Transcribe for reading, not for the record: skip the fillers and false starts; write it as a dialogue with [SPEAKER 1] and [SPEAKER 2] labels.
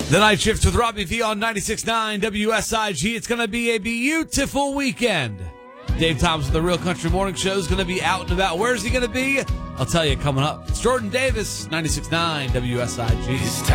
[SPEAKER 1] The Night Shift with Robbie V on 96.9 WSIG. It's going to be a beautiful weekend. Dave Thomas of the Real Country Morning Show is going to be out and about. Where's he going to be? I'll tell you coming up. It's Jordan Davis, 96.9 WSIG.